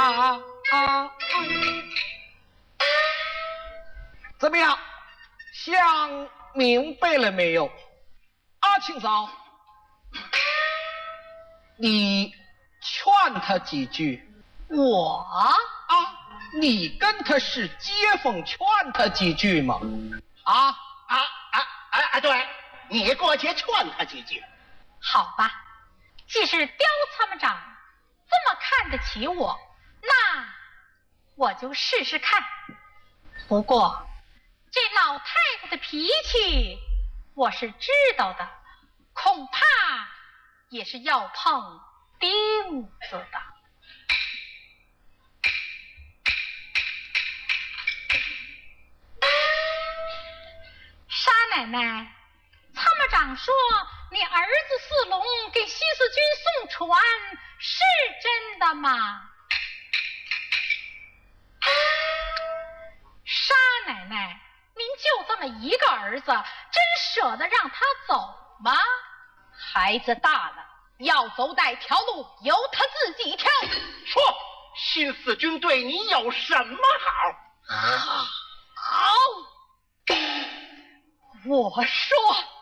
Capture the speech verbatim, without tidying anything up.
啊啊！怎么样？想明白了没有？啊，清嫂，你劝他几句。 我啊，你跟他是街坊，劝他几句嘛。 啊啊啊啊啊！对，你过去劝他几句。 好吧，既是刁参谋长这么看得起我，那我就试试看。不过这老太太的脾气我是知道的，恐怕也是要碰钉子的。沙奶奶，参谋长说你儿子四龙给西四军送船，是真的吗？沙奶奶，您就这么一个儿子，真舍得让他走吗？ 孩子大了，要走哪条路由他自己挑。 说，新四军对你有什么好？ 好，我说